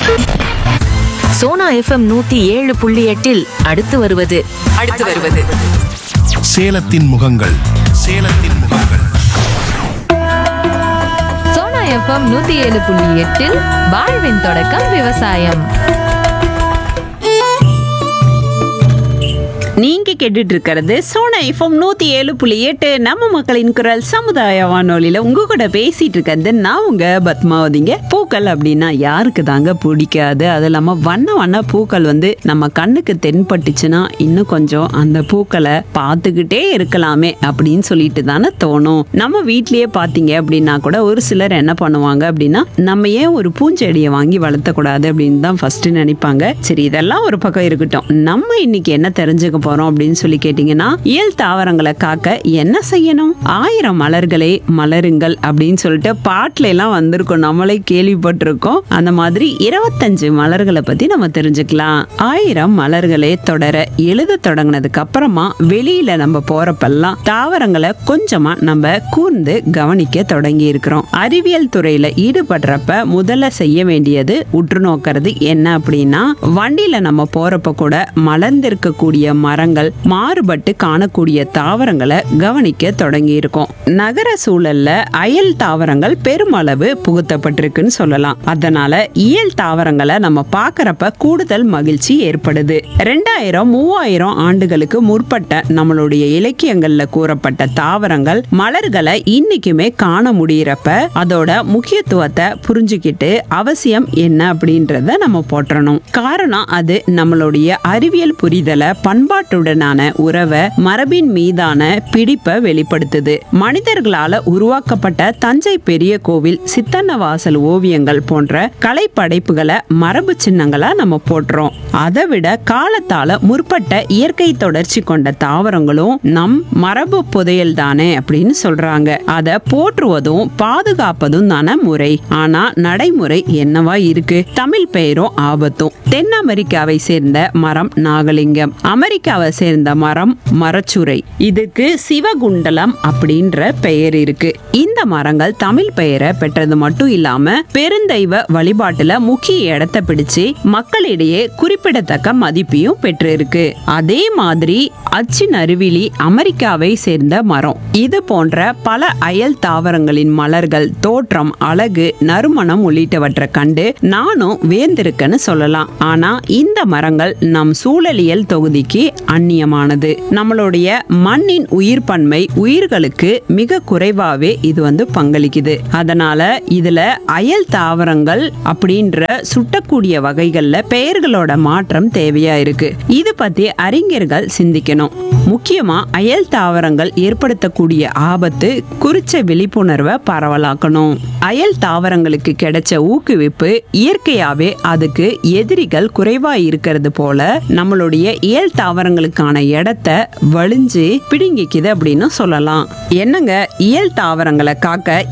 Sona FM 107.8 அடுத்து வருவது சேலத்தின் முகங்கள் சோனா எஃப்எம் 107.8 வாழ்வின் தொடக்கம் விவசாயம். நீங்க கேட்டுட்டு இருக்கிறது சோனா எஃப்எம் 107.8 நம்ம மக்களின் குரல் சமுதாய வானொலியில உங்க கூட பேசிட்டு இருக்கிறது நான் உங்க பத்மாவதிங்க. பூக்கள் அப்படின்னா யாருக்கு தாங்க பிடிக்காது? அது இல்லாம வண்ண வண்ண பூக்கள் நம்ம கண்ணுக்கு தென்பட்டுச்சுன்னா இன்னும் கொஞ்சம் அந்த பூக்களை பார்த்துக்கிட்டே இருக்கலாமே அப்படின்னு சொல்லிட்டு தானே தோணும். நம்ம வீட்லயே பாத்தீங்க அப்படின்னா கூட ஒரு சிலர் என்ன பண்ணுவாங்க அப்படின்னா, நம்ம ஏன் ஒரு பூஞ்செடியை வாங்கி வளர்த்தக்கூடாது அப்படின்னு தான் ஃபர்ஸ்ட் நினைப்பாங்க. சரி, இதெல்லாம் ஒரு பக்கம் இருக்கட்டும். நம்ம இன்னைக்கு என்ன தெரிஞ்சுக்க போறோம் அப்படின்னு சொல்லி கேட்டீங்கன்னா, இயல் தாவரங்களை காக்க என்ன செய்யணும்? 1000 மலர்களே மலருங்கள் அப்படின்னு சொல்லிட்டு பாட்டுல எல்லாம் வந்திருக்கோம், நம்மளே கேள்விப்பட்டிருக்கோம். அந்த மாதிரி 25 மலர்களை பத்தி நம்ம தெரிஞ்சுக்கலாம். 1000 மலர்களே தொடர எழுத தொடங்கினதுக்கு அப்புறமா வெளியில நம்ம போறப்பெல்லாம் தாவரங்களை கொஞ்சமா நம்ம கூர்ந்து கவனிக்க தொடங்கி இருக்கிறோம். அறிவியல் துறையில ஈடுபடுறப்ப முதல்ல செய்ய வேண்டியது உற்று நோக்கிறது என்ன அப்படின்னா, வண்டியில நம்ம போறப்ப கூட மலர்ந்திருக்கக்கூடிய மரங்கள் மாறுபட்டு காணக்கூடிய தாவரங்களை கவனிக்க தொடங்கி இருக்கும். நகர சூழல்ல அயல் தாவரங்கள் பெருமளவு புகுத்தப்பட்டிருக்குன்னு சொல்லலாம். அதனால இயல் தாவரங்களை நம்ம பார்க்கறப்ப கூடுதல் மகிழ்ச்சி ஏற்படுது. 2000-3000 ஆண்டுகளுக்கு முற்பட்ட நம்மளுடைய இலக்கியங்கள்ல கூறப்பட்ட தாவரங்கள் மலர்களை இன்னைக்குமே காண முடியறப்ப அதோட முக்கியத்துவத்தை புரிஞ்சுக்கிட்டு அவசியம் என்ன அப்படின்றத நம்ம போற்றணும். காரணம் அது நம்மளுடைய அறிவியல் புரிதலை, பண்பாட்டுடனான உறவை, மரபின் மீதான பிடிப்பை வெளிப்படுத்துது. மனிதர்களால உருவாக்கப்பட்ட தஞ்சை பெரிய கோவில், சித்தன்னவாசல் ஓவியங்கள் போன்ற கலை படைப்புகளை மரபு சின்னங்களா நம்ம போற்றோம். அதை விட காலத்தால முற்பட்ட இயற்கை தொடர்ச்சி கொண்ட தாவரங்களும் நம் மரபு புதையல் தானே அப்படின்னு சொல்றாங்க. அதை போற்றுவதும் பாதுகாப்பதும் தானே முறை. ஆனா நடைமுறை என்னவா இருக்கு? தமிழ் பெயரும் ஆபத்தும். தென் அமெரிக்காவை சேர்ந்த மரம் நாகலிங்கம், அமெரிக்காவை சேர்ந்த மரம் மரச்சுரை, இதுக்கு சிவகுண்டலம் அப்படின்ற பெயர் இருக்கு. இந்த மரங்கள் தமிழ் பெயரை பெற்றது மட்டும் இல்லாம பெருந்தெய்வ வழிபாட்டுல முக்கிய இடத்தை பிடிச்சு மக்களிடையே குறிப்பிடத்தக்க மதிப்பையும் பெற்றிருக்கு. அதே மாதிரி அச்சின் அருவிலி அமெரிக்காவை சேர்ந்த மரம். இது போன்ற பல அயல் தாவரங்களின் மலர்கள், தோற்றம், அழகு, நறுமணம் உள்ளிட்டவற்றை கண்டு நானும் வேந்திருக்கன்னு சொல்லலாம். ஆனா இந்த மரங்கள் நம் சூழலியல் தொகுதிக்கு அந்நியமானது. நம்மளுடைய மண்ணின் உயிர் பன்மை உயிர்களுக்கு மிக குறைவாவே இது பங்களிக்குது. அதனால இதுல அயல் தாவரங்கள் அப்படின்ற சுட்டக்கூடிய வகைகள்ல பெயர்களோட மாற்றம் தேவையா இருக்கு. இது பத்தி அறிஞர்கள் சிந்திக்கணும். முக்கியமா அயல் தாவரங்கள் ஏற்படுத்தக்கூடிய ஆபத்து குறிச்ச விழிப்புணர்வை பரவலாக்கணும். அயல் தாவரங்களுக்கு கிடைச்ச ஊக்குவிப்பு இயற்கையாவே அதுக்கு எதிரிகள் குறைவா இருக்கிறது போல நம்மளுடைய இயல் தாவரங்களுக்கான இடத்தை வலிஞ்சு பிடுங்கிக்குது அப்படின்னு சொல்லலாம். என்னங்க, இயல் தாவரங்களை காக்க